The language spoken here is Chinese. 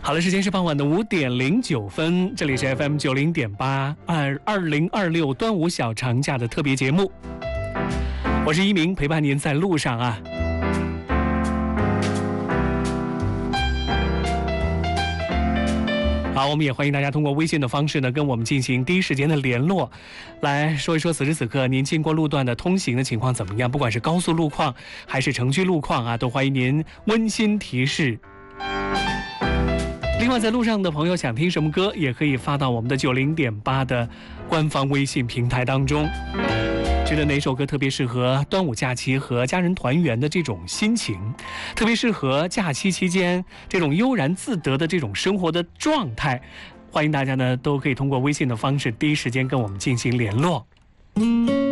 好了，时间是傍晚的5:09，这里是 FM 90.8，2026端午小长假的特别节目，我是一鸣，陪伴您在路上啊。好，我们也欢迎大家通过微信的方式呢，跟我们进行第一时间的联络，来说一说此时此刻您经过路段的通行的情况怎么样，不管是高速路况还是城区路况啊，都欢迎您温馨提示。另外，在路上的朋友想听什么歌，也可以发到我们的90.8的官方微信平台当中。觉得哪首歌特别适合端午假期和家人团圆的这种心情，特别适合假期期间这种悠然自得的这种生活的状态，欢迎大家呢都可以通过微信的方式第一时间跟我们进行联络。